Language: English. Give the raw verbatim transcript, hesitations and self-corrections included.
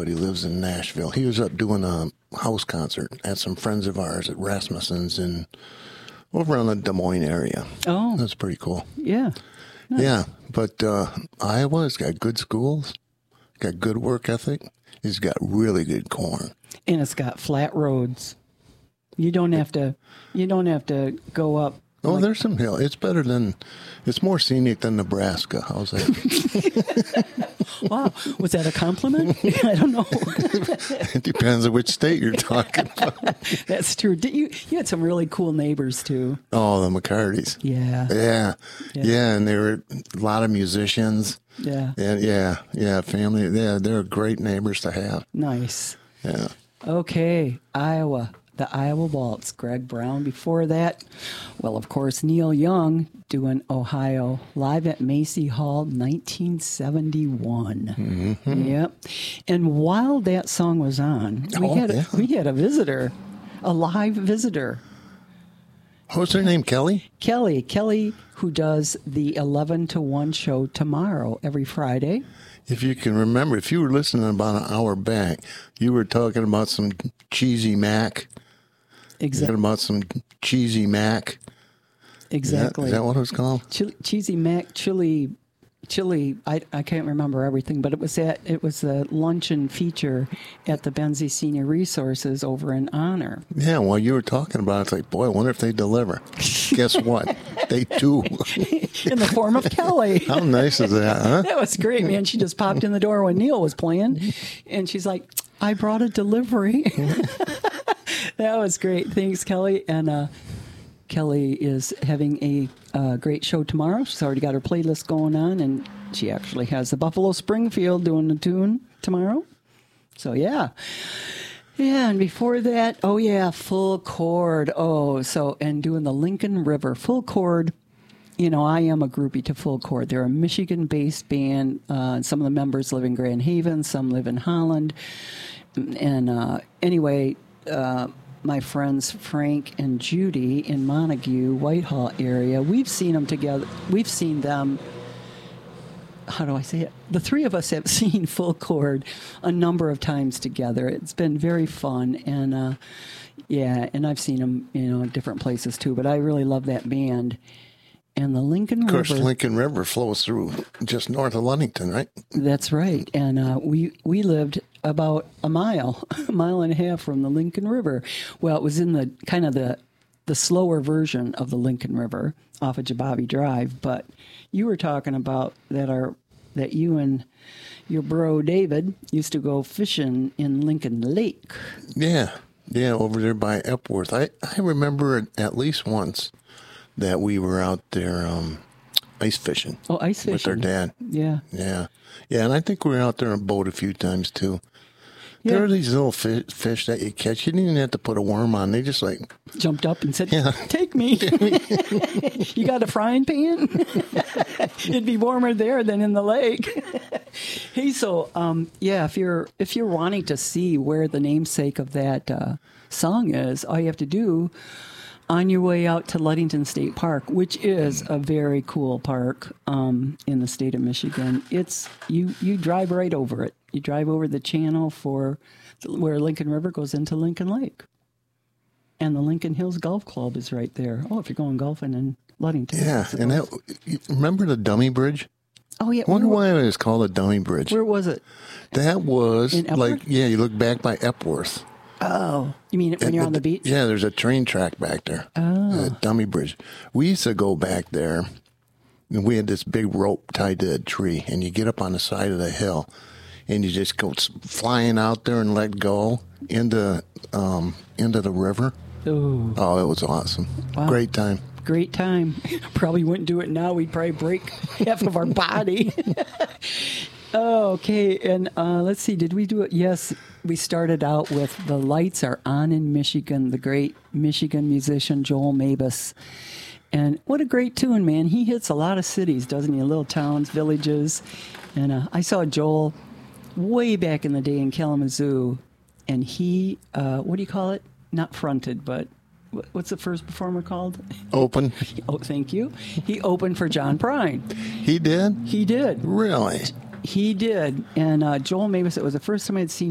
but he lives in Nashville. He was up doing a house concert at some friends of ours at Rasmussen's in over in the Des Moines area. Oh. That's pretty cool. Yeah. Nice. Yeah, but uh, Iowa's got good schools, got good work ethic. It's got really good corn. And it's got flat roads. You don't have to, you don't have to go up. Oh, like, there's some hill. It's better than, it's more scenic than Nebraska. How's that? Wow. Was that a compliment? I don't know. It depends on which state you're talking about. That's true. Did you, you had some really cool neighbors too. Oh, the McCartys. Yeah. Yeah. Yeah. Yeah. And they were a lot of musicians. Yeah. And yeah. Yeah. Family. Yeah. They're great neighbors to have. Nice. Yeah. Okay. Iowa. The Iowa Waltz, Greg Brown. Before that, well, of course, Neil Young doing Ohio live at Macy Hall, nineteen seventy-one. Mm-hmm. Yep. And while that song was on, we Oh, had yeah. we had a visitor, a live visitor, What's her name? Kelly? Kelly. Kelly, who does the eleven to one show tomorrow every Friday. If you can remember, if you were listening about an hour back, you were talking about some cheesy mac. Exactly. Talking about some cheesy mac. Exactly. Is that, is that what it was called? Chili, cheesy mac, chili, chili. I, I can't remember everything, but it was at it was the luncheon feature at the Benzie Senior Resources over in Honor. Yeah, while you were talking about it, it's like, boy, I wonder if they deliver. Guess what? They do. In the form of Kelly. How nice is that, huh? That was great, man. She just popped in the door when Neil was playing, and she's like, I brought a delivery. That was great. Thanks, Kelly. And uh, Kelly is having a uh, great show tomorrow. She's already got her playlist going on, and she actually has the Buffalo Springfield doing the tune tomorrow. So, yeah. Yeah, and before that, oh, yeah, Full Chord. Oh, so, and doing the Lincoln River. Full Chord, you know, I am a groupie to Full Chord. They're a Michigan-based band. Uh, some of the members live in Grand Haven. Some live in Holland. And uh, anyway, uh, my friends Frank and Judy in Montague, Whitehall area, we've seen them together. We've seen them, how do I say it? The three of us have seen Full Chord a number of times together. It's been very fun. And, uh, yeah, and I've seen them, you know, in different places too. But I really love that band. And the Lincoln River. Of course, Lincoln River flows through just north of Ludington, right? That's right. And uh, we we lived about a mile, a mile and a half from the Lincoln River. Well, it was in the kind of the the slower version of the Lincoln River off of Jabavi Drive. But you were talking about that are that you and your bro David used to go fishing in Lincoln Lake. Yeah. Yeah, over there by Epworth. I, I remember it at least once that we were out there um, ice fishing. Oh, ice fishing. With our dad. Yeah. Yeah. Yeah, and I think we were out there on a boat a few times, too. Yeah. There are these little fish, fish that you catch. You didn't even have to put a worm on. They just like... Jumped up and said, Yeah. take me. You got a frying pan? It'd be warmer there than in the lake. Hey, so, um, yeah, if you're if you're wanting to see where the namesake of that uh, song is, all you have to do on your way out to Ludington State Park, which is a very cool park um, in the state of Michigan. It's you you drive right over it. You drive over the channel for where Lincoln River goes into Lincoln Lake. And the Lincoln Hills Golf Club is right there. Oh, if you're going golfing in Ludington. Yeah, and that, you remember the dummy bridge? Oh, yeah. I wonder where, why it was called a dummy bridge. where was it? That was In Epworth? like, yeah, you look back by Epworth. Oh, you mean when you're on the beach? Yeah, there's a train track back there. Oh. A dummy bridge. We used to go back there, and we had this big rope tied to a tree, and you get up on the side of the hill, and you just go flying out there and let go into um, into the river. Oh, Oh, it was awesome. Wow. Great time. great time. Probably wouldn't do it now. We'd probably break half of our body. Oh, okay. And uh, let's see. Did we do it? Yes. We started out with The Lights Are On in Michigan, the great Michigan musician Joel Mabus. And what a great tune, man. He hits a lot of cities, doesn't he? Little towns, villages. And uh, I saw Joel way back in the day in Kalamazoo. And he, uh, what do you call it? Not fronted, but wh- what's the first performer called? Open. Oh, thank you. He opened for John Prine. He did? He did. Really? He did. And uh, Joel Mabus, it was the first time I'd seen